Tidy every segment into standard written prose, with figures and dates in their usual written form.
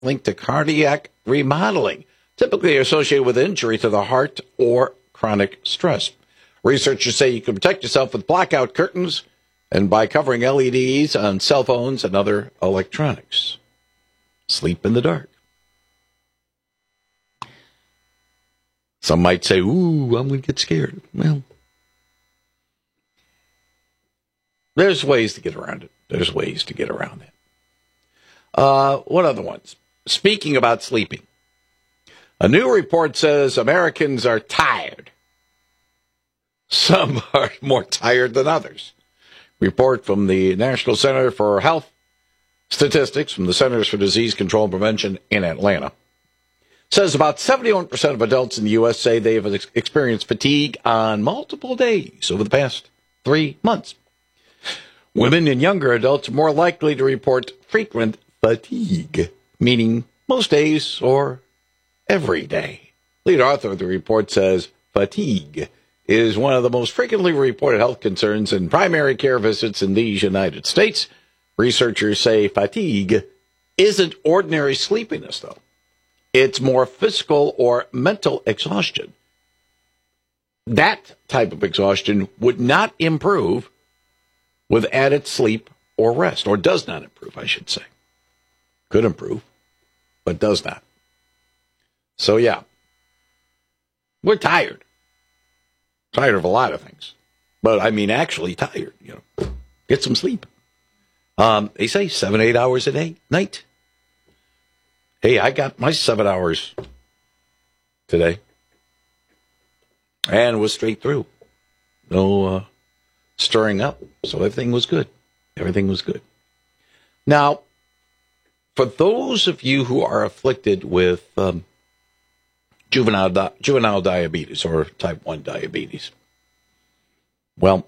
linked to cardiac remodeling, typically associated with injury to the heart or chronic stress. Researchers say you can protect yourself with blackout curtains and by covering LEDs on cell phones and other electronics. Sleep in the dark. Some might say, ooh, I'm going to get scared. Well, there's ways to get around it. There's ways to get around it. What other ones? Speaking about sleeping, a new report says Americans are tired. Some are more tired than others. Report from the National Center for Health Statistics from the Centers for Disease Control and Prevention in Atlanta says about 71% of adults in the U.S. say they have experienced fatigue on multiple days over the past 3 months. Women and younger adults are more likely to report frequent fatigue, meaning most days or every day. Lead author of the report says fatigue is one of the most frequently reported health concerns in primary care visits in these United States. Researchers say fatigue isn't ordinary sleepiness, though. It's more physical or mental exhaustion. That type of exhaustion would not improve with added sleep or rest, or does not improve, I should say. Could improve, but does not. So, yeah, we're tired. Tired of a lot of things. But, I mean, actually tired, Get some sleep. They say 7-8 hours a day, night. Hey, I got my 7 hours today. And was straight through. No stirring up. So everything was good. Everything was good. Now, for those of you who are afflicted with juvenile diabetes or type 1 diabetes, well,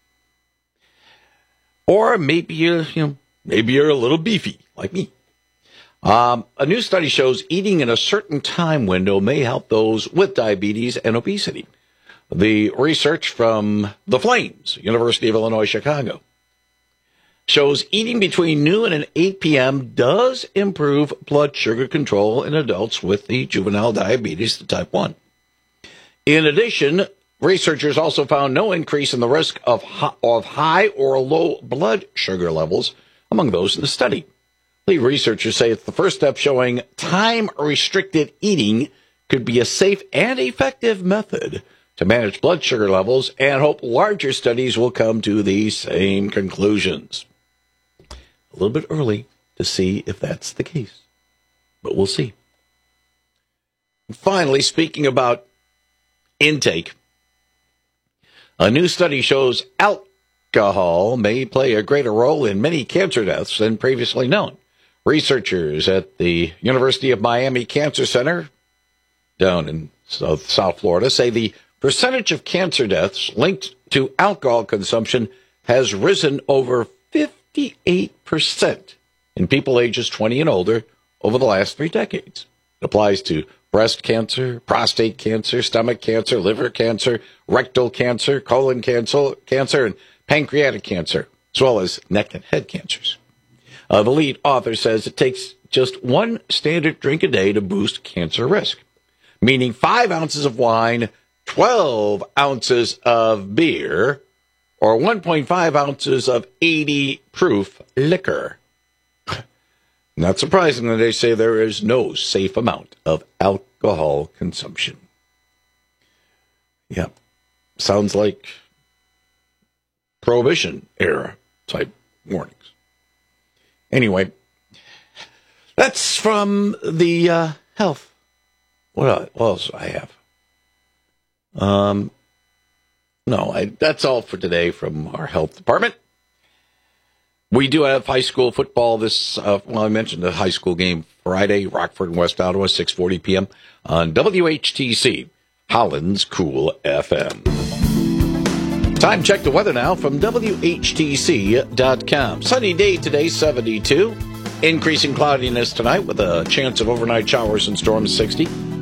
or maybe you're a little beefy like me. A new study shows eating in a certain time window may help those with diabetes and obesity. The research from the Flames, University of Illinois, Chicago, shows eating between noon and 8 p.m. does improve blood sugar control in adults with the juvenile diabetes, the type 1. In addition, researchers also found no increase in the risk of high or low blood sugar levels among those in the study. The researchers say it's the first step showing time-restricted eating could be a safe and effective method to manage blood sugar levels and hope larger studies will come to the same conclusions. A little bit early to see if that's the case, but we'll see. Finally, speaking about intake, a new study shows alcohol may play a greater role in many cancer deaths than previously known. Researchers at the University of Miami Cancer Center down in South Florida say the percentage of cancer deaths linked to alcohol consumption has risen over 58% in people ages 20 and older over the last 3 decades. It applies to breast cancer, prostate cancer, stomach cancer, liver cancer, rectal cancer, colon cancer, and pancreatic cancer, as well as neck and head cancers. The lead author says it takes just 1 standard drink a day to boost cancer risk, meaning 5 ounces of wine, 12 ounces of beer, or 1.5 ounces of 80 proof liquor. Not surprisingly, they say there is no safe amount of alcohol consumption. Yeah, sounds like Prohibition era type warnings. Anyway, that's from the health. What else do I have? That's all for today from our health department. We do have high school football I mentioned the high school game Friday, Rockford and West Ottawa, 6:40 p.m. on WHTC, Holland's Cool FM. Time check the weather now from WHTC.com. Sunny day today, 72. Increasing cloudiness tonight with a chance of overnight showers and storms, 60.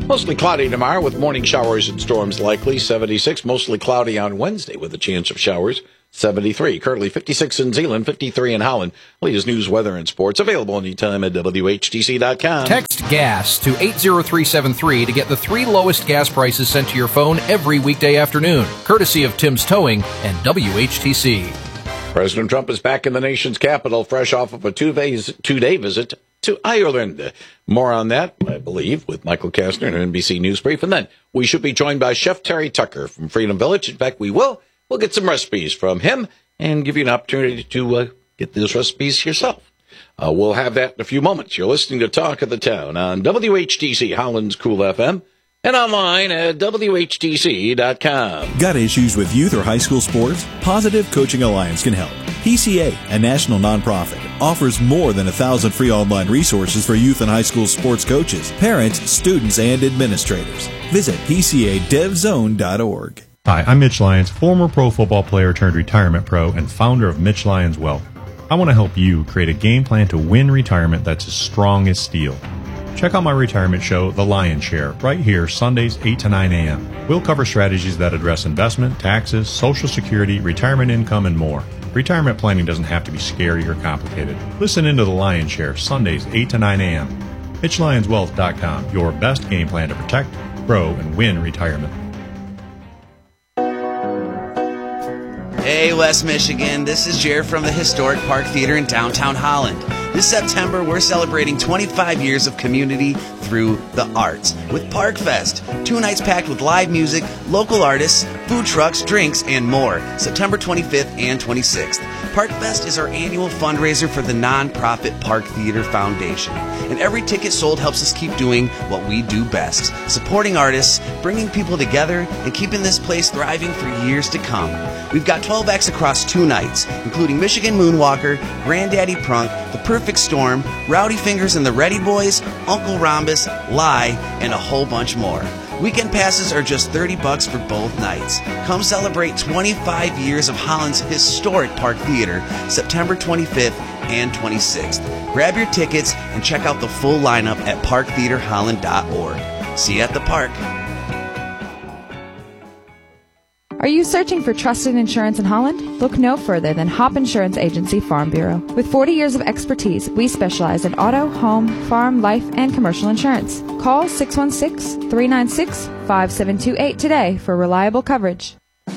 Mostly cloudy tomorrow with morning showers and storms likely, 76. Mostly cloudy on Wednesday with a chance of showers, 73. Currently 56 in Zeeland, 53 in Holland. Latest news, weather, and sports available anytime at WHTC.com. Text GAS to 80373 to get the 3 lowest gas prices sent to your phone every weekday afternoon, courtesy of Tim's Towing and WHTC. President Trump is back in the nation's capital, fresh off of a two-day visit to Ireland. More on that, I believe, with Michael Kastner and NBC News Brief. And then we should be joined by Chef Terry Tucker from Freedom Village. In fact, we will. We'll get some recipes from him and give you an opportunity to get those recipes yourself. We'll have that in a few moments. You're listening to Talk of the Town on WHTC, Holland's Cool FM, and online at WHTC.com. Got issues with youth or high school sports? Positive Coaching Alliance can help. PCA, a national nonprofit, offers more than 1,000 free online resources for youth and high school sports coaches, parents, students, and administrators. Visit PCADevZone.org. Hi, I'm Mitch Lyons, former pro football player turned retirement pro and founder of Mitch Lyons Wealth. I want to help you create a game plan to win retirement that's as strong as steel. Check out my retirement show, The Lion's Share, right here, Sundays, 8 to 9 a.m. We'll cover strategies that address investment, taxes, Social Security, retirement income, and more. Retirement planning doesn't have to be scary or complicated. Listen into The Lion's Share, Sundays, 8 to 9 a.m. MitchLyonsWealth.com, your best game plan to protect, grow, and win retirement. Hey, West Michigan, this is Jer from the Historic Park Theater in downtown Holland. This September, we're celebrating 25 years of community through the arts with Park Fest. 2 nights packed with live music, local artists, food trucks, drinks, and more. September 25th and 26th. Park Fest is our annual fundraiser for the nonprofit Park Theater Foundation. And every ticket sold helps us keep doing what we do best. Supporting artists, bringing people together, and keeping this place thriving for years to come. We've got 12 acts across 2 nights, including Michigan Moonwalker, Granddaddy Prunk, The Perfect Storm, Rowdy Fingers and the Ready Boys, Uncle Rhombus, Lie, and a whole bunch more. Weekend passes are just $30 for both nights. Come celebrate 25 years of Holland's historic Park Theater, September 25th and 26th. Grab your tickets and check out the full lineup at parktheaterholland.org. See you at the park. Are you searching for trusted insurance in Holland? Look no further than Hop Insurance Agency Farm Bureau. With 40 years of expertise, we specialize in auto, home, farm, life, and commercial insurance. Call 616-396-5728 today for reliable coverage.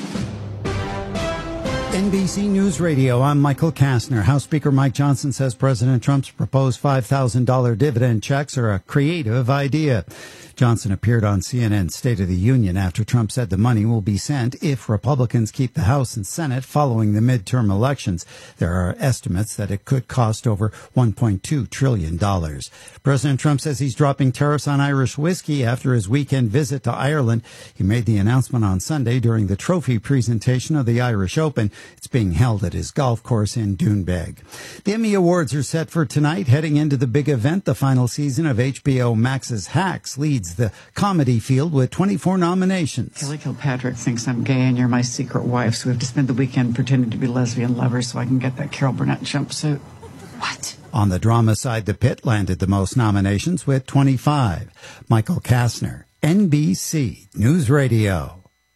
NBC News Radio, I'm Michael Kastner. House Speaker Mike Johnson says President Trump's proposed $5,000 dividend checks are a creative idea. Johnson appeared on CNN's State of the Union after Trump said the money will be sent if Republicans keep the House and Senate following the midterm elections. There are estimates that it could cost over $1.2 trillion. President Trump says he's dropping tariffs on Irish whiskey after his weekend visit to Ireland. He made the announcement on Sunday during the trophy presentation of the Irish Open. It's being held at his golf course in Doonbeg. The Emmy Awards are set for tonight. Heading into the big event, the final season of HBO Max's Hacks leads the comedy field with 24 nominations. Kelly Kilpatrick thinks I'm gay and you're my secret wife, so we have to spend the weekend pretending to be lesbian lovers so I can get that Carol Burnett jumpsuit. What? On the drama side, The Pit landed the most nominations with 25. Michael Kastner, NBC News Radio.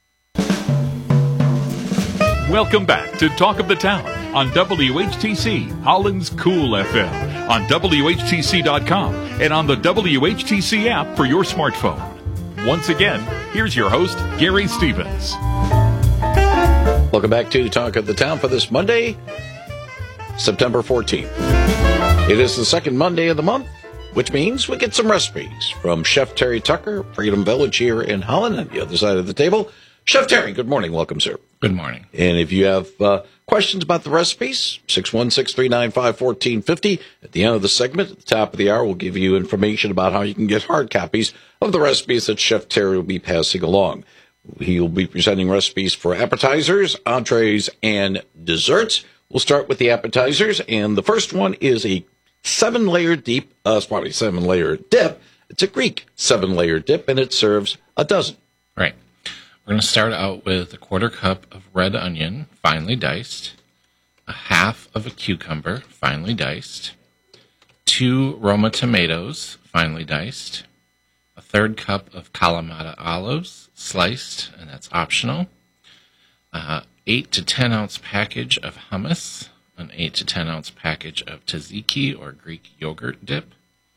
Welcome back to Talk of the Town on WHTC, Holland's Cool FM, on WHTC.com, and on the WHTC app for your smartphone. Once again, here's your host, Gary Stevens. Welcome back to Talk of the Town for this Monday, September 14th. It is the second Monday of the month, which means we get some recipes from Chef Terry Tucker, Freedom Village here in Holland, on the other side of the table. Chef Terry, good morning. Welcome, sir. Good morning. And if you have questions about the recipes, 616-395-1450. At the end of the segment, at the top of the hour, we'll give you information about how you can get hard copies of the recipes that Chef Terry will be passing along. He will be presenting recipes for appetizers, entrees, and desserts. We'll start with the appetizers, and the first one is a 7-layer dip. It's probably 7-layer dip. It's a Greek 7-layer dip, and it serves a dozen. Right. We're going to start out with a 1/4 cup of red onion, finely diced, a 1/2 of a cucumber, finely diced, 2 Roma tomatoes, finely diced, a third cup of Kalamata olives, sliced, and that's optional, 8 to 10 ounce package of hummus, an 8 to 10 ounce package of tzatziki or Greek yogurt dip,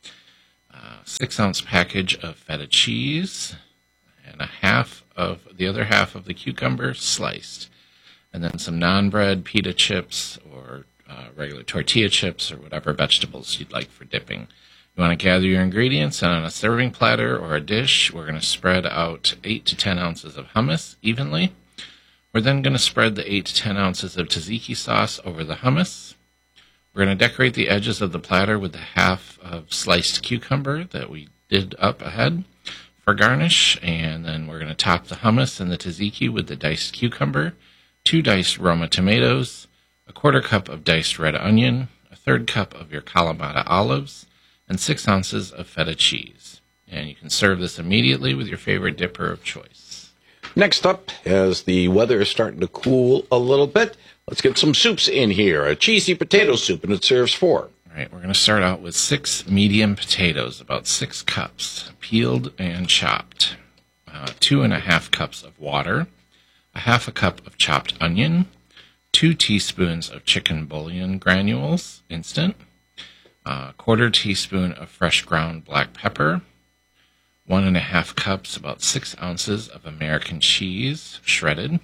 6 ounce package of feta cheese, and the other half of the cucumber sliced, and then some non-bread pita chips or regular tortilla chips or whatever vegetables you'd like for dipping. You want to gather your ingredients, and on a serving platter or a dish, we're going to spread out 8 to 10 ounces of hummus evenly. We're then going to spread the 8 to 10 ounces of tzatziki sauce over the hummus. We're going to decorate the edges of the platter with the half of sliced cucumber that we did up ahead for garnish, and then we're going to top the hummus and the tzatziki with the diced cucumber, 2 diced Roma tomatoes, a quarter cup of diced red onion, a third cup of your Kalamata olives, and 6 ounces of feta cheese. And you can serve this immediately with your favorite dipper of choice. Next up, as the weather is starting to cool a little bit, let's get some soups in here. A cheesy potato soup, and it serves 4. All right, we're going to start out with 6 medium potatoes, about 6 cups, peeled and chopped, 2.5 cups of water, a half a cup of chopped onion, 2 teaspoons of chicken bouillon granules, instant, a quarter teaspoon of fresh ground black pepper, 1.5 cups, about 6 ounces of American cheese, shredded,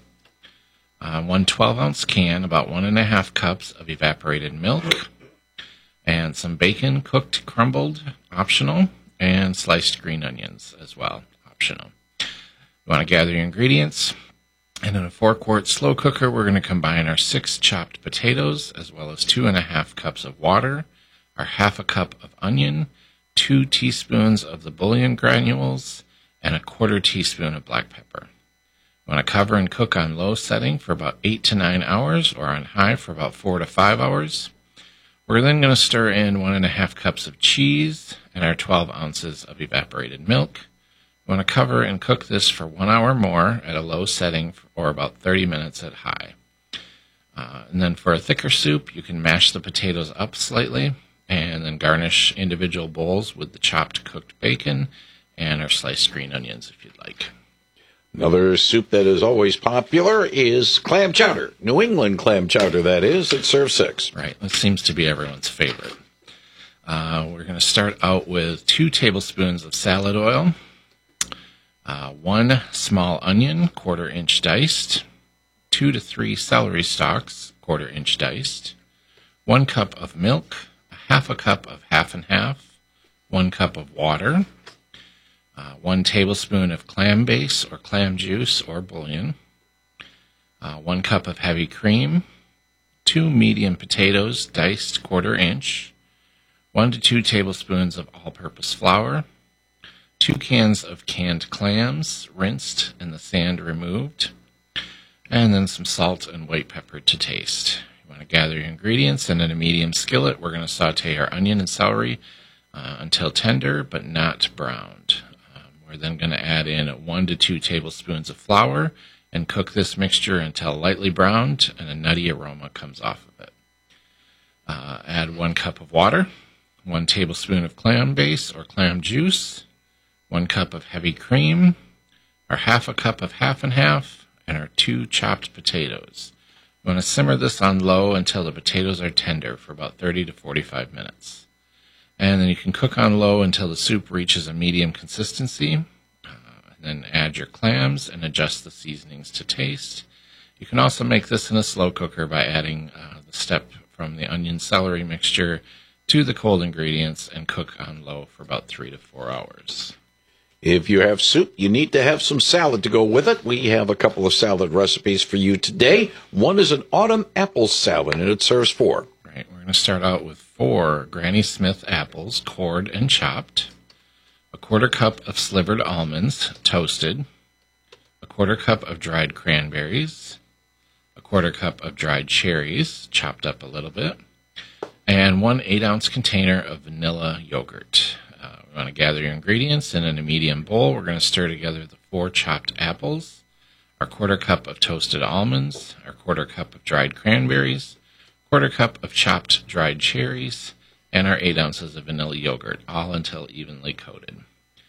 1 12-ounce can, about 1.5 cups of evaporated milk, and some bacon, cooked, crumbled, optional, and sliced green onions as well, optional. You want to gather your ingredients. And in a 4-quart slow cooker, we're going to combine our 6 chopped potatoes, as well as 2.5 cups of water, our half a cup of onion, 2 teaspoons of the bouillon granules, and a quarter teaspoon of black pepper. You want to cover and cook on low setting for about 8 to 9 hours, or on high for about 4 to 5 hours. We're then going to stir in 1.5 cups of cheese and our 12 ounces of evaporated milk. You want to cover and cook this for 1 hour more at a low setting or about 30 minutes at high. And then for a thicker soup, you can mash the potatoes up slightly and then garnish individual bowls with the chopped cooked bacon and our sliced green onions if you'd like. Another soup that is always popular is clam chowder. New England clam chowder, that is. It serves 6. Right. That seems to be everyone's favorite. We're going to start out with 2 tablespoons of salad oil, 1 small onion, 1/4 inch diced, 2 to 3 celery stalks, 1/4 inch diced, 1 cup of milk, a half a cup of half and half, 1 cup of water, 1 tablespoon of clam base or clam juice or bouillon, 1 cup of heavy cream, 2 medium potatoes diced 1/4 inch, 1 to 2 tablespoons of all-purpose flour, 2 cans of canned clams, rinsed and the sand removed, and then some salt and white pepper to taste. You want to gather your ingredients, and in a medium skillet, we're going to saute our onion and celery until tender but not browned. We're then going to add in 1 to 2 tablespoons of flour and cook this mixture until lightly browned and a nutty aroma comes off of it. Add 1 cup of water, 1 tablespoon of clam base or clam juice, 1 cup of heavy cream, our half a cup of half and half, and our 2 chopped potatoes. You want to simmer this on low until the potatoes are tender for about 30 to 45 minutes. And then you can cook on low until the soup reaches a medium consistency. Then add your clams and adjust the seasonings to taste. You can also make this in a slow cooker by adding the step from the onion celery mixture to the cold ingredients and cook on low for about 3 to 4 hours. If you have soup, you need to have some salad to go with it. We have a couple of salad recipes for you today. One is an autumn apple salad, and it serves 4. Right, we're going to start out with 4 Granny Smith apples, cored and chopped, a 1/4 cup of slivered almonds, toasted, a 1/4 cup of dried cranberries, a 1/4 cup of dried cherries, chopped up a little bit, and 1 8-ounce container of vanilla yogurt. We want to gather your ingredients, and in a medium bowl, we're going to stir together the 4 chopped apples, our 1/4 cup of toasted almonds, our 1/4 cup of dried cranberries, 1/4 cup of chopped dried cherries, and our 8 ounces of vanilla yogurt, all until evenly coated.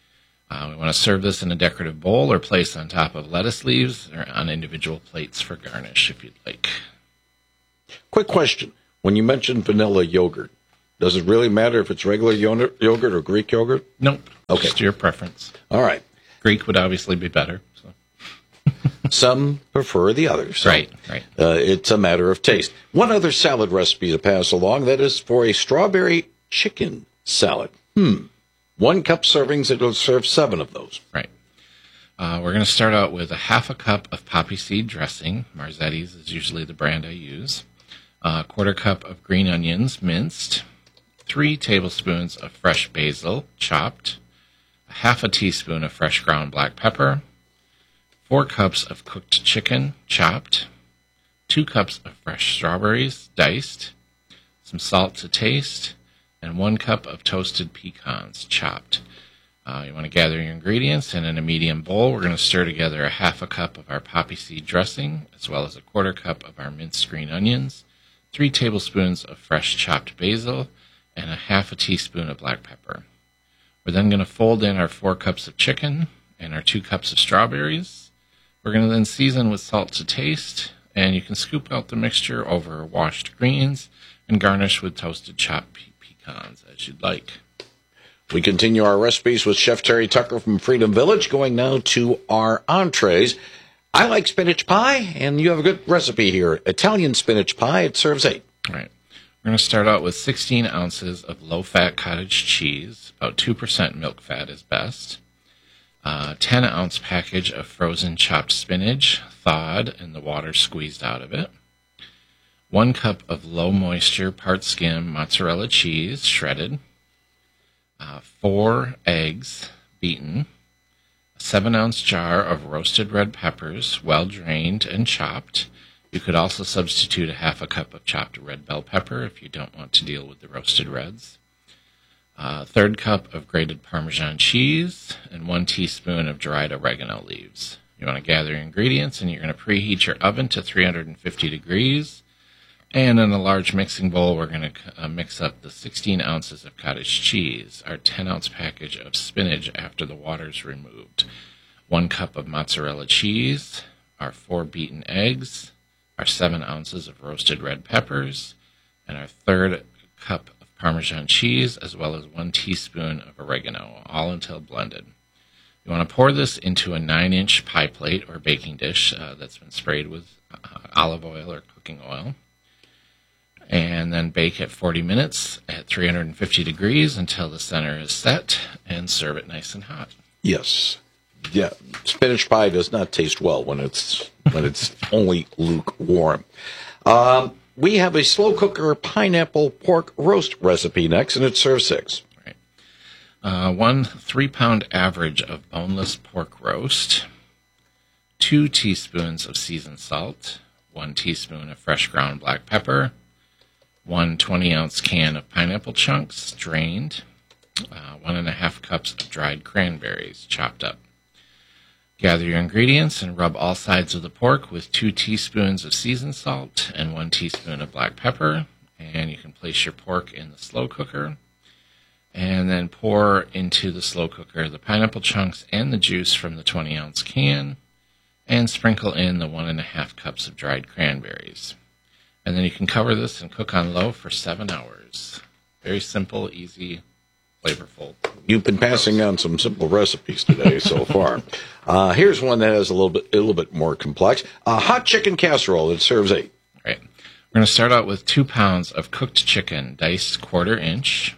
We want to serve this in a decorative bowl or place on top of lettuce leaves or on individual plates for garnish if you'd like. Quick question. When you mentioned vanilla yogurt, does it really matter if it's regular yogurt or Greek yogurt? Nope. Okay. Just your preference. All right. Greek would obviously be better. So. Some prefer the others. So, right. It's a matter of taste. One other salad recipe to pass along, that is for a strawberry chicken salad. 1 cup servings, it'll serve 7 of those. Right. We're going to start out with a half a cup of poppy seed dressing. Marzetti's is usually the brand I use. A 1/4 cup of green onions, minced. 3 tablespoons of fresh basil, chopped. A half a teaspoon of fresh ground black pepper. 4 cups of cooked chicken, chopped. 2 cups of fresh strawberries, diced. Some salt to taste. And 1 cup of toasted pecans, chopped. You want to gather your ingredients, and in a medium bowl, we're going to stir together a half a cup of our poppy seed dressing, as well as a 1/4 cup of our minced green onions, 3 tablespoons of fresh chopped basil, and a half a teaspoon of black pepper. We're then going to fold in our 4 cups of chicken and our 2 cups of strawberries. We're going to then season with salt to taste, and you can scoop out the mixture over washed greens and garnish with toasted chopped pecans as you'd like. We continue our recipes with Chef Terry Tucker from Freedom Village, going now to our entrees. I like spinach pie, and you have a good recipe here. Italian spinach pie, it serves 8. All right. We're going to start out with 16 ounces of low-fat cottage cheese. About 2% milk fat is best. 10-ounce package of frozen chopped spinach, thawed and the water squeezed out of it. 1 cup of low-moisture, part-skim mozzarella cheese, shredded. 4 eggs, beaten. A 7-ounce jar of roasted red peppers, well-drained and chopped. You could also substitute a half a cup of chopped red bell pepper if you don't want to deal with the roasted reds. 1/3 cup of grated Parmesan cheese, and 1 teaspoon of dried oregano leaves. You want to gather your ingredients, and you're going to preheat your oven to 350 degrees. And in a large mixing bowl, we're going to mix up the 16 ounces of cottage cheese, our 10-ounce package of spinach after the water's removed, 1 cup of mozzarella cheese, our 4 beaten eggs, our 7 ounces of roasted red peppers, and our 1/3 cup of Parmesan cheese, as well as 1 teaspoon of oregano, all until blended. You want to pour this into a 9-inch pie plate or baking dish that's been sprayed with olive oil or cooking oil. And then bake at 40 minutes at 350 degrees until the center is set, and serve it nice and hot. Yes. Yeah. Spinach pie does not taste well when it's only lukewarm. We have a slow cooker pineapple pork roast recipe next, and it serves 6. Right. 1 3-pound average of boneless pork roast, 2 teaspoons of seasoned salt, 1 teaspoon of fresh ground black pepper, 1 20-ounce can of pineapple chunks, drained, 1.5 cups of dried cranberries, chopped up. Gather your ingredients and rub all sides of the pork with 2 teaspoons of seasoned salt and 1 teaspoon of black pepper. And you can place your pork in the slow cooker. And then pour into the slow cooker the pineapple chunks and the juice from the 20-ounce can. And sprinkle in the 1.5 cups of dried cranberries. And then you can cover this and cook on low for 7 hours. Very simple, easy, flavorful. You've been passing on some simple recipes today so far. Here's one that is a little bit more complex. A hot chicken casserole that serves 8. Right. We're going to start out with 2 pounds of cooked chicken, diced 1/4 inch.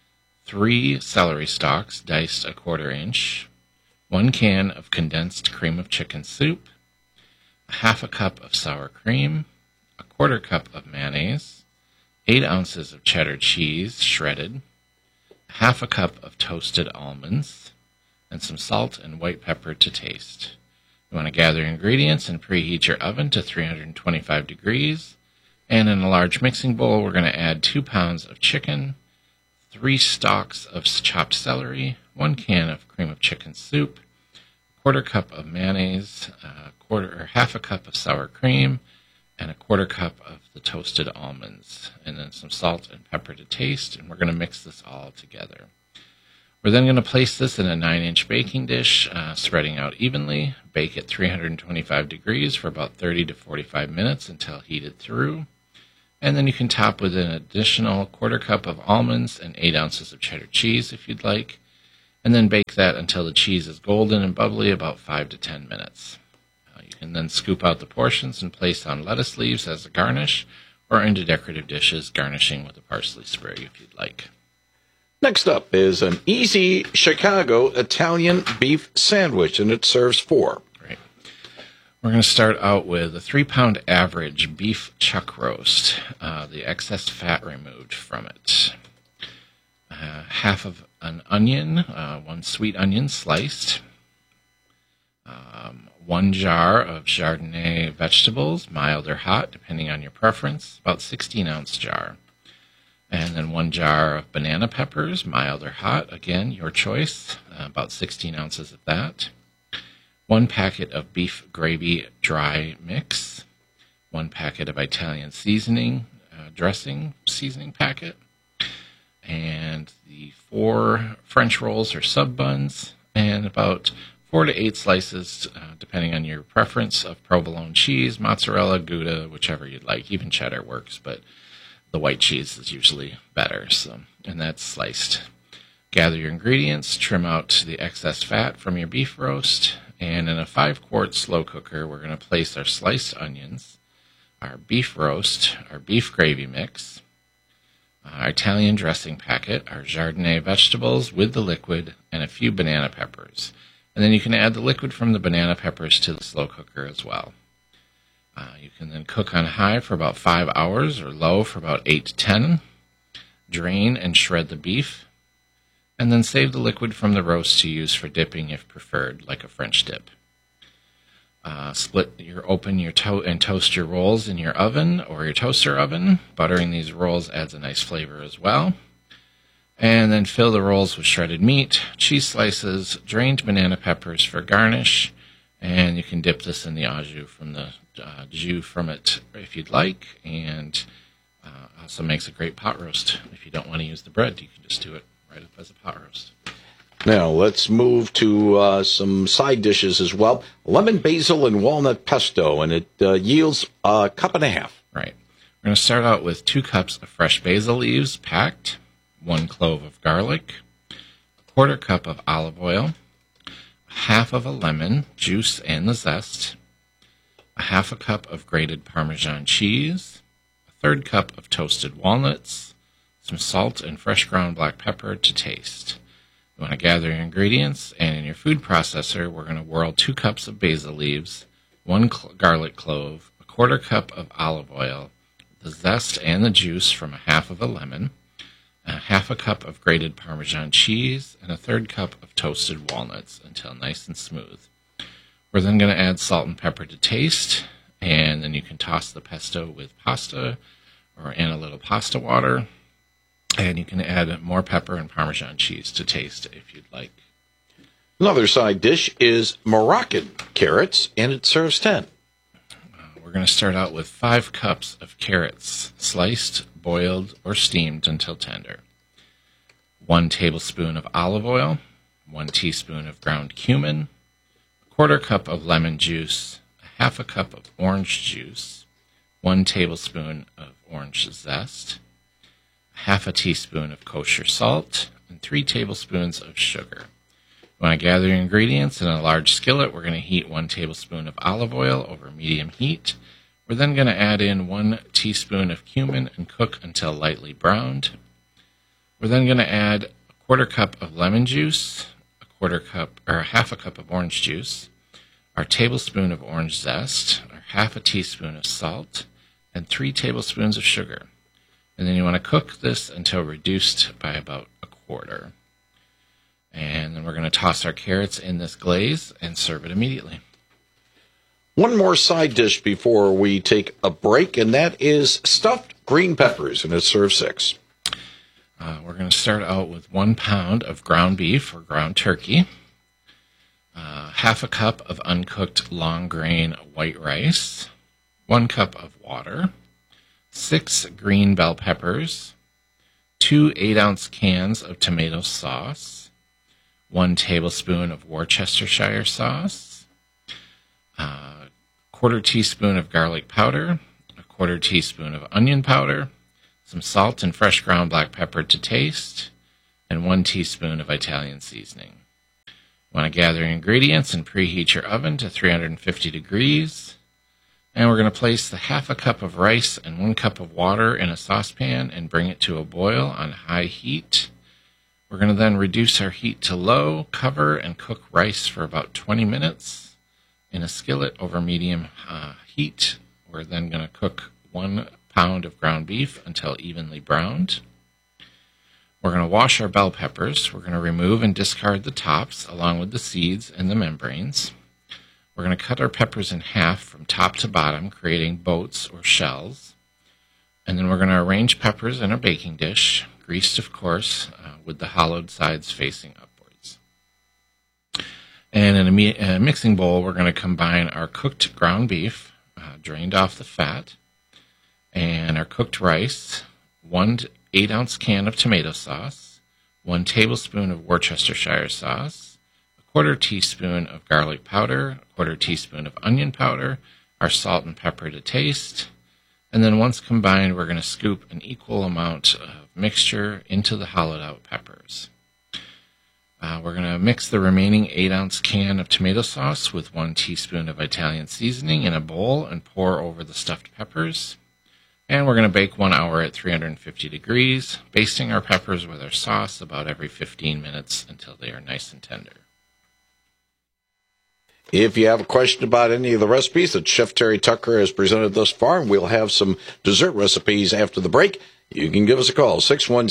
3 celery stalks, diced 1/4 inch. 1 can of condensed cream of chicken soup. A half a cup of sour cream. 1/4 cup of mayonnaise, 8 ounces of cheddar cheese, shredded, half a cup of toasted almonds, and some salt and white pepper to taste. You want to gather your ingredients and preheat your oven to 325 degrees. And in a large mixing bowl, we're going to add 2 pounds of chicken, 3 stalks of chopped celery, 1 can of cream of chicken soup, 1/4 cup of mayonnaise, half a cup of sour cream, and 1/4 cup of the toasted almonds, and then some salt and pepper to taste, and we're going to mix this all together. We're then going to place this in a 9-inch baking dish, spreading out evenly. Bake at 325 degrees for about 30 to 45 minutes until heated through. And then you can top with an additional 1/4 cup of almonds and 8 ounces of cheddar cheese if you'd like. And then bake that until the cheese is golden and bubbly, about 5 to 10 minutes. You can then scoop out the portions and place on lettuce leaves as a garnish, or into decorative dishes, garnishing with a parsley sprig if you'd like. Next up is an easy Chicago Italian beef sandwich, and it serves 4. Great. We're going to start out with a 3-pound average beef chuck roast, the excess fat removed from it. Half of an onion, 1 sweet onion sliced. 1 jar of Jardinay vegetables, mild or hot, depending on your preference, about 16-ounce jar. And then 1 jar of banana peppers, mild or hot, again, your choice, about 16 ounces of that. 1 packet of beef gravy dry mix. 1 packet of Italian seasoning, dressing seasoning packet. And the 4 French rolls or sub buns, and about 4 to 8 slices, depending on your preference, of provolone cheese, mozzarella, Gouda, whichever you'd like. Even cheddar works, but the white cheese is usually better, and that's sliced. Gather your ingredients, trim out the excess fat from your beef roast, and in a 5-quart slow cooker, we're going to place our sliced onions, our beef roast, our beef gravy mix, our Italian dressing packet, our Jardinay vegetables with the liquid, and a few banana peppers. And then you can add the liquid from the banana peppers to the slow cooker as well. You can then cook on high for about 5 hours or low for about 8 to 10. Drain and shred the beef, and then save the liquid from the roast to use for dipping if preferred, like a French dip. Open your and toast your rolls in your oven or your toaster oven. Buttering these rolls adds a nice flavor as well. And then fill the rolls with shredded meat, cheese slices, drained banana peppers for garnish, and you can dip this in the au jus from the jus from it if you'd like, and also makes a great pot roast. If you don't want to use the bread, you can just do it right up as a pot roast. Now, let's move to some side dishes as well. Lemon, basil, and walnut pesto, and it yields 1.5 cups. Right. We're going to start out with 2 cups of fresh basil leaves packed, 1 clove of garlic, 1/4 cup of olive oil, 1/2 of a lemon, juice and the zest, 1/2 cup of grated Parmesan cheese, 1/3 cup of toasted walnuts, some salt and fresh ground black pepper to taste. You want to gather your ingredients, and in your food processor, we're going to whirl 2 cups of basil leaves, 1 garlic clove, 1/4 cup of olive oil, the zest and the juice from 1/2 of a lemon, 1/2 cup of grated Parmesan cheese, and 1/3 cup of toasted walnuts until nice and smooth. We're then going to add salt and pepper to taste, and then you can toss the pesto with pasta or in a little pasta water, and you can add more pepper and Parmesan cheese to taste if you'd like. Another side dish is Moroccan carrots, and it serves 10. We're going to start out with 5 cups of carrots, sliced, boiled, or steamed until tender. 1 tablespoon of olive oil, 1 teaspoon of ground cumin, 1/4 cup of lemon juice, 1/2 cup of orange juice, 1 tablespoon of orange zest, 1/2 teaspoon of kosher salt, and 3 tablespoons of sugar. You want to gather your ingredients in a large skillet. We're going to heat 1 tablespoon of olive oil over medium heat. We're then going to add in 1 teaspoon of cumin and cook until lightly browned. We're then going to add 1/4 cup of lemon juice, 1/2 cup of orange juice, our tablespoon of orange zest, our 1/2 teaspoon of salt, and 3 tablespoons of sugar. And then you want to cook this until reduced by about 1/4. And then we're going to toss our carrots in this glaze and serve it immediately. One more side dish before we take a break, and that is stuffed green peppers, and it serves 6. We're going to start out with 1 pound of ground beef or ground turkey, 1/2 cup of uncooked long grain white rice, 1 cup of water, 6 green bell peppers, 2 8-ounce cans of tomato sauce, 1 tablespoon of Worcestershire sauce, a quarter teaspoon of garlic powder, a quarter teaspoon of onion powder, some salt and fresh ground black pepper to taste, and 1 teaspoon of Italian seasoning. You want to gather your ingredients and preheat your oven to 350 degrees. And we're going to place the half a cup of rice and 1 cup of water in a saucepan and bring it to a boil on high heat. We're going to then reduce our heat to low, cover, and cook rice for about 20 minutes in a skillet over medium heat. We're then going to cook 1 pound of ground beef until evenly browned. We're going to wash our bell peppers. We're going to remove and discard the tops along with the seeds and the membranes. We're going to cut our peppers in half from top to bottom, creating boats or shells. And then we're going to arrange peppers in a baking dish, greased, of course, with the hollowed sides facing upwards. And in a mixing bowl, we're going to combine our cooked ground beef, drained off the fat, and our cooked rice, 1 8-ounce can of tomato sauce, 1 tablespoon of Worcestershire sauce, quarter teaspoon of garlic powder, a quarter teaspoon of onion powder, our salt and pepper to taste, and then once combined, we're going to scoop an equal amount of mixture into the hollowed out peppers. We're going to mix the remaining 8-ounce can of tomato sauce with 1 teaspoon of Italian seasoning in a bowl and pour over the stuffed peppers. And we're going to bake 1 hour at 350 degrees, basting our peppers with our sauce about every 15 minutes until they are nice and tender. If you have a question about any of the recipes that Chef Terry Tucker has presented thus far, and we'll have some dessert recipes after the break, you can give us a call,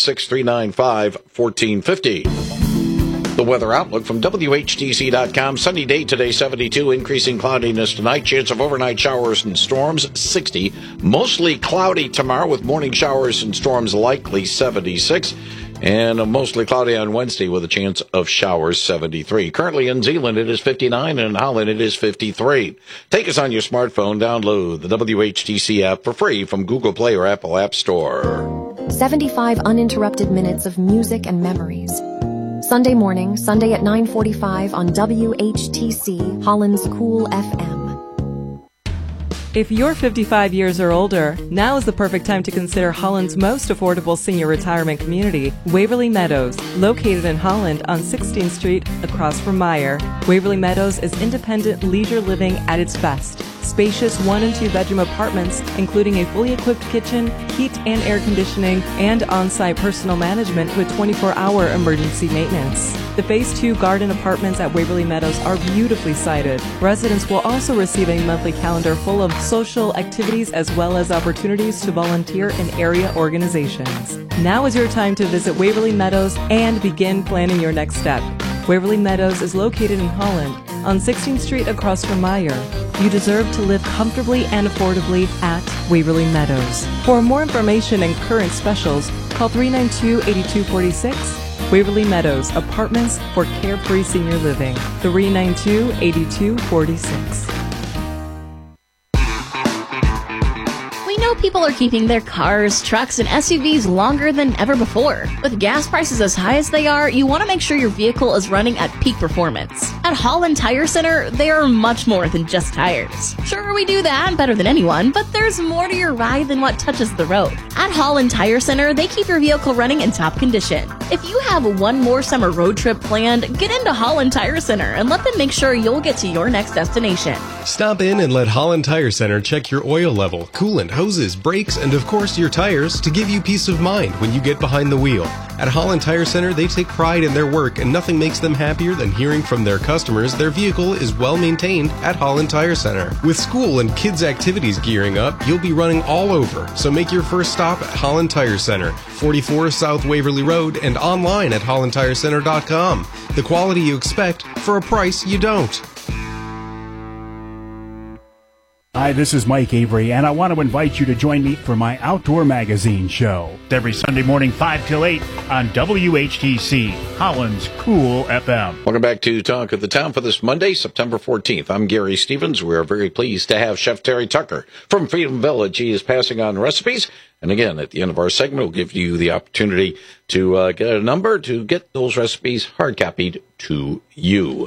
616-395-1450. The weather outlook from WHTC.com. Sunny day today, 72. Increasing cloudiness tonight. Chance of overnight showers and storms, 60. Mostly cloudy tomorrow with morning showers and storms likely, 76. And mostly cloudy on Wednesday with a chance of showers, 73. Currently in Zeeland, it is 59, and in Holland, it is 53. Take us on your smartphone. Download the WHTC app for free from Google Play or Apple App Store. 75 uninterrupted minutes of music and memories. Sunday morning, Sunday at 9:45 on WHTC, Holland's Cool FM. If you're 55 years or older, now is the perfect time to consider Holland's most affordable senior retirement community, Waverly Meadows, located in Holland on 16th Street across from Meijer. Waverly Meadows is independent leisure living at its best. Spacious 1- and 2-bedroom apartments, including a fully equipped kitchen, heat and air conditioning, and on-site personal management with 24-hour emergency maintenance. The Phase 2 garden apartments at Waverly Meadows are beautifully sited. Residents will also receive a monthly calendar full of social activities as well as opportunities to volunteer in area organizations. Now is your time to visit Waverly Meadows and begin planning your next step. Waverly Meadows is located in Holland on 16th Street across from Meijer. You deserve to live comfortably and affordably at Waverly Meadows. For more information and current specials, call 392-8246. Waverly Meadows, apartments for carefree senior living. 392-8246. People are keeping their cars, trucks, and SUVs longer than ever before. With gas prices as high as they are, you want to make sure your vehicle is running at peak performance. At Holland Tire Center, they are much more than just tires. Sure, we do that better than anyone, but there's more to your ride than what touches the road. At Holland Tire Center, they keep your vehicle running in top condition. If you have one more summer road trip planned, get into Holland Tire Center and let them make sure you'll get to your next destination. Stop in and let Holland Tire Center check your oil level, coolant, hoses, brakes, and of course your tires to give you peace of mind when you get behind the wheel. At Holland Tire Center, they take pride in their work, and nothing makes them happier than hearing from their customers their vehicle is well maintained at Holland Tire Center. With school and kids' activities gearing up, you'll be running all over, so make your first stop at Holland Tire Center, 44 South Waverly Road, and online at hollandtirecenter.com. The quality you expect for a price you don't. Hi, this is Mike Avery, and I want to invite you to join me for my Outdoor Magazine show. Every Sunday morning, 5 till 8 on WHTC, Holland's Cool FM. Welcome back to Talk of the Town for this Monday, September 14th. I'm Gary Stevens. We're very pleased to have Chef Terry Tucker from Freedom Village. He is passing on recipes. And again, at the end of our segment, we'll give you the opportunity to get a number to get those recipes hard copied to you.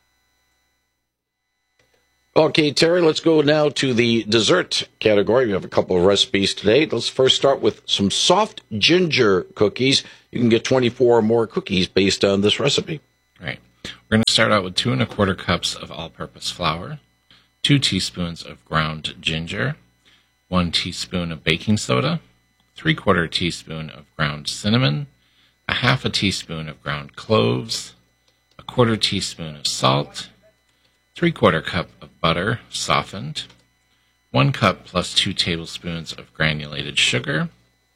Okay, Terry, let's go now to the dessert category. We have a couple of recipes today. Let's first start with some soft ginger cookies. You can get 24 or more cookies based on this recipe. Right. We're going to start out with 2 1/4 cups of all-purpose flour, 2 teaspoons of ground ginger, 1 teaspoon of baking soda, 3/4 teaspoon of ground cinnamon, 1/2 teaspoon of ground cloves, 1/4 teaspoon of salt, 3/4 cup of butter, softened, 1 cup plus 2 tablespoons of granulated sugar,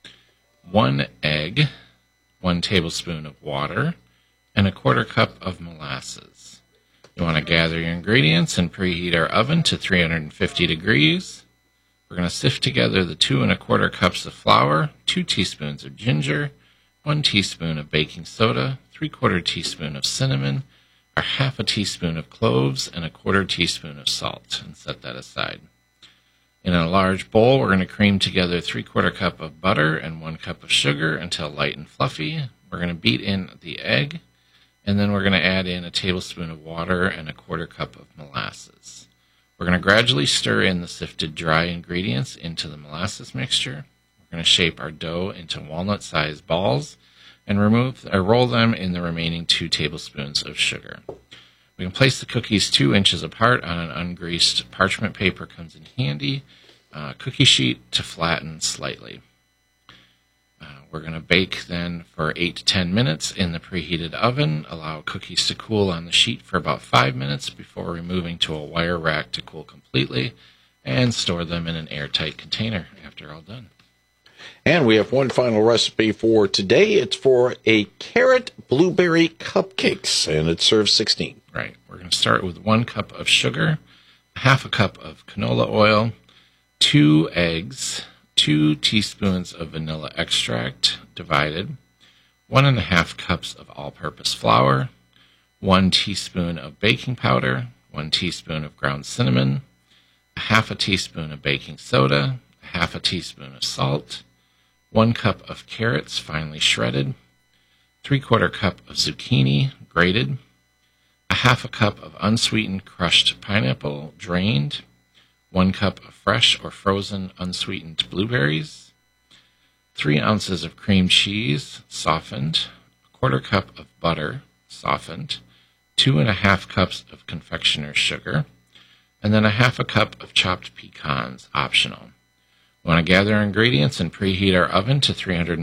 1 egg, 1 tablespoon of water, and 1/4 cup of molasses. You want to gather your ingredients and preheat our oven to 350 degrees. We're going to sift together the 2 1/4 cups of flour, 2 teaspoons of ginger, 1 teaspoon of baking soda, 3/4 teaspoon of cinnamon, or 1/2 teaspoon of cloves, and 1/4 teaspoon of salt, and set that aside. In a large bowl, we're going to cream together 3/4 cup of butter and 1 cup of sugar until light and fluffy. We're going to beat in the egg, and then we're going to add in a tablespoon of water and 1/4 cup of molasses. We're going to gradually stir in the sifted dry ingredients into the molasses mixture. We're going to shape our dough into walnut-sized balls and roll them in the remaining 2 tablespoons of sugar. We can place the cookies 2 inches apart on an ungreased parchment paper. Comes in handy. Cookie sheet to flatten slightly. We're going to bake then for 8 to 10 minutes in the preheated oven. Allow cookies to cool on the sheet for about 5 minutes before removing to a wire rack to cool completely, and store them in an airtight container after all done. And we have one final recipe for today. It's for a carrot blueberry cupcakes, and it serves 16. Right. We're going to start with 1 cup of sugar, 1/2 cup of canola oil, 2 eggs, 2 teaspoons of vanilla extract divided, 1 1/2 cups of all-purpose flour, 1 teaspoon of baking powder, 1 teaspoon of ground cinnamon, 1/2 teaspoon of baking soda, 1/2 teaspoon of salt, 1 cup of carrots finely shredded, 3/4 cup of zucchini grated, 1/2 cup of unsweetened crushed pineapple drained, 1 cup of fresh or frozen unsweetened blueberries, 3 ounces of cream cheese softened, 1/4 cup of butter softened, 2 1/2 cups of confectioner's sugar, and then 1/2 cup of chopped pecans, optional. We want to gather our ingredients and preheat our oven to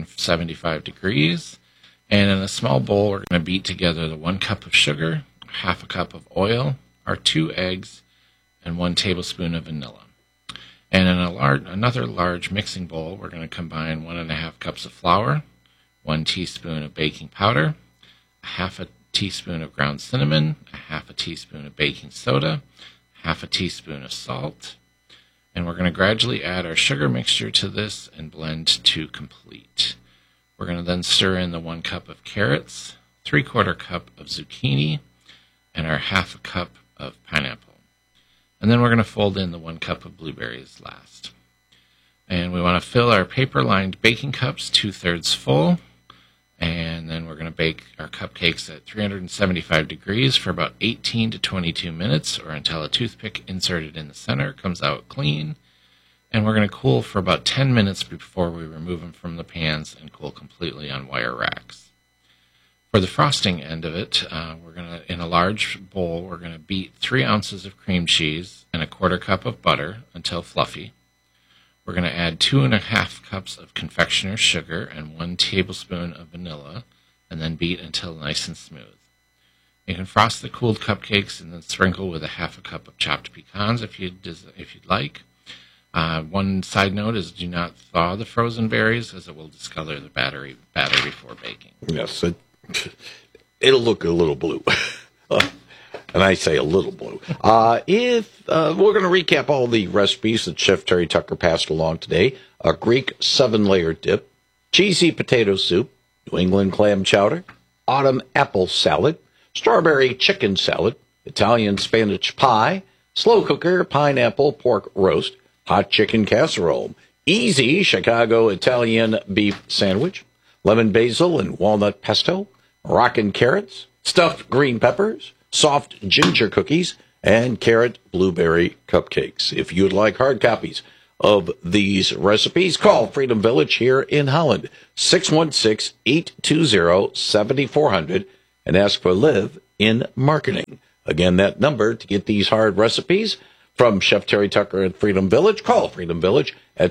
375 degrees. And in a small bowl, we're going to beat together the 1 cup of sugar, 1/2 cup of oil, our 2 eggs, and 1 tablespoon of vanilla. And in another large mixing bowl, we're going to combine 1 1/2 cups of flour, 1 teaspoon of baking powder, 1/2 teaspoon of ground cinnamon, 1/2 teaspoon of baking soda, 1/2 teaspoon of salt. And we're going to gradually add our sugar mixture to this and blend to complete. We're going to then stir in the 1 cup of carrots, 3/4 cup of zucchini, and our 1/2 cup of pineapple. And then we're going to fold in the 1 cup of blueberries last. And we want to fill our paper-lined baking cups 2/3 full. And then we're going to bake our cupcakes at 375 degrees for about 18 to 22 minutes, or until a toothpick inserted in the center comes out clean. And we're going to cool for about 10 minutes before we remove them from the pans and cool completely on wire racks. For the frosting end of it, we're going to, in a large bowl, we're going to beat 3 ounces of cream cheese and 1/4 cup of butter until fluffy. We're going to add 2 1/2 cups of confectioner's sugar and 1 tablespoon of vanilla, and then beat until nice and smooth. You can frost the cooled cupcakes and then sprinkle with 1/2 cup of chopped pecans if you'd like. One side note is do not thaw the frozen berries, as it will discolor the batter before baking. Yes, it'll look a little blue. And I say a little blue. If we're going to recap all the recipes that Chef Terry Tucker passed along today: a Greek 7-layer dip, cheesy potato soup, New England clam chowder, autumn apple salad, strawberry chicken salad, Italian Spanish pie, slow cooker pineapple pork roast, hot chicken casserole, easy Chicago Italian beef sandwich, lemon basil and walnut pesto, Moroccan carrots, stuffed green peppers, soft ginger cookies, and carrot blueberry cupcakes. If you'd like hard copies of these recipes, call Freedom Village here in Holland, 616-820-7400, and ask for Liv in Marketing. Again, that number to get these hard recipes from Chef Terry Tucker at Freedom Village. Call Freedom Village at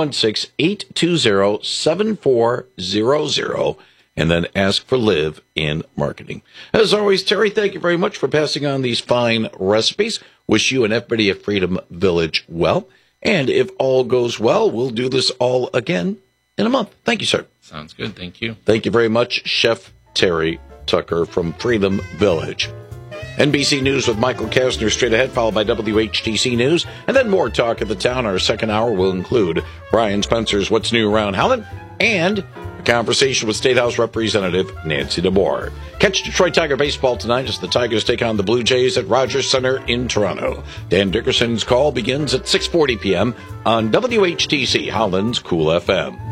616-820-7400, and then ask for Liv in Marketing. As always, Terry, thank you very much for passing on these fine recipes. Wish you and everybody at Freedom Village well. And if all goes well, we'll do this all again in a month. Thank you, sir. Sounds good. Thank you. Thank you very much, Chef Terry Tucker from Freedom Village. NBC News with Michael Kastner straight ahead, followed by WHTC News, and then more Talk of the Town. Our second hour will include Brian Spencer's What's New Around Holland and a conversation with State House Representative Nancy DeBoer. Catch Detroit Tiger baseball tonight as the Tigers take on the Blue Jays at Rogers Center in Toronto. Dan Dickerson's call begins at 6:40 p.m. on WHTC Holland's Cool FM.